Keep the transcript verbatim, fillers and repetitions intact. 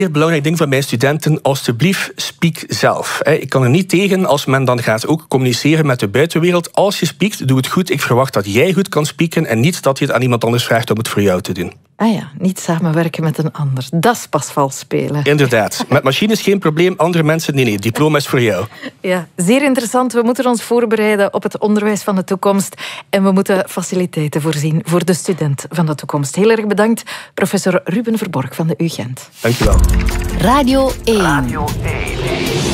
Een belangrijk ding van mijn studenten, alstublieft, speak zelf. Ik kan er niet tegen als men dan gaat ook communiceren met de buitenwereld. Als je speakt, doe het goed. Ik verwacht dat jij goed kan speaken en niet dat je het aan iemand anders vraagt om het voor jou te doen. Ah ja, niet samenwerken met een ander. Dat is pas vals spelen. Inderdaad. Met machines geen probleem, andere mensen, nee, nee, het diploma is voor jou. Ja, zeer interessant. We moeten ons voorbereiden op het onderwijs van de toekomst en we moeten faciliteiten voorzien voor de student van de toekomst. Heel erg bedankt, professor Ruben Verborg van de U Gent. Dank je wel. Radio één. Radio één.